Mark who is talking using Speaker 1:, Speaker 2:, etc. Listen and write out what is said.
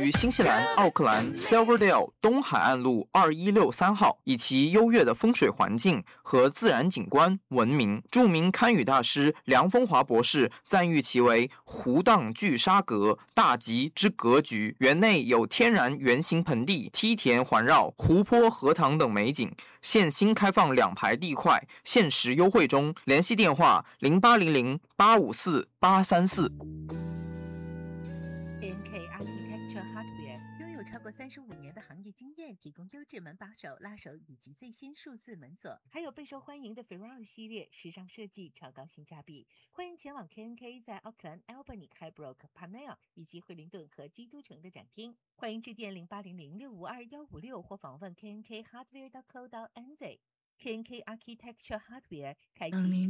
Speaker 1: 于新西兰奥克兰 Silverdale 东海岸路2163号，以其优越的风水环境和自然景观闻名。著名堪舆大师梁风华博士赞誉其为湖荡聚沙阁，大吉之格局。园内有天然圆形盆地、梯田环绕、湖泊、荷塘等美景。现新开放2排地块，限时优惠中。联系电话0800854834。
Speaker 2: KNK Architecture Hardware 拥有超过35年的行业经验，提供优质门把手、拉手以及最新数字门锁，还有备受欢迎的 Ferrari 系列，时尚设计，超高性价比。欢迎前往 KNK 在奥克兰、Albany、Highbrook、Panel 以及惠灵顿和基督城的展厅。欢迎致电0800652156或访问 KNK Hardware.co.nz。KNK Architecture Hardware 开启